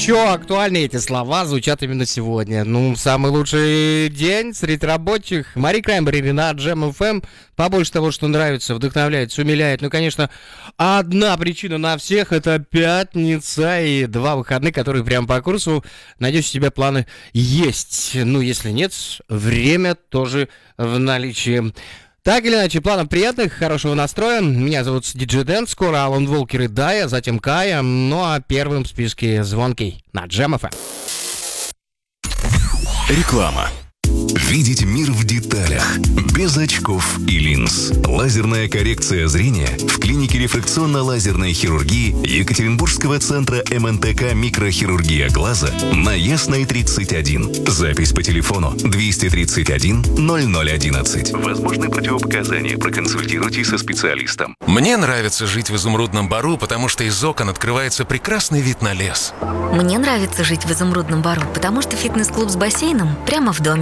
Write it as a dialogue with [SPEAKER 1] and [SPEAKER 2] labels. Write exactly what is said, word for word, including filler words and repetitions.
[SPEAKER 1] еще актуальны эти слова звучат именно сегодня. Ну, самый лучший день среди рабочих. Мари Краймбрери на Джем эф эм. Побольше того, что нравится, вдохновляет, умиляет. Ну, конечно, одна причина на всех — это пятница и два выходных, которые прямо по курсу. Надеюсь, у тебя планы есть. Ну, если нет, время тоже в наличии. Так или иначе, планов приятных, хорошего настроя. Меня зовут Диджей Дэн, скоро Алан Волкер и Дая, затем Кая. Ну а первым в списке Звонкий на Джем эф эм.
[SPEAKER 2] Реклама. Видеть мир в деталях, без очков и линз. Лазерная коррекция зрения в клинике рефракционно-лазерной хирургии Екатеринбургского центра эм эн тэ ка «Микрохирургия глаза» на Ясной тридцать один. Запись по телефону двести тридцать один ноль ноль одиннадцать. Возможны противопоказания. Проконсультируйтесь со специалистом.
[SPEAKER 3] Мне нравится жить в Изумрудном Бару, потому что из окон открывается прекрасный вид на лес.
[SPEAKER 4] Мне нравится жить в Изумрудном Бару, потому что фитнес-клуб с бассейном прямо в доме.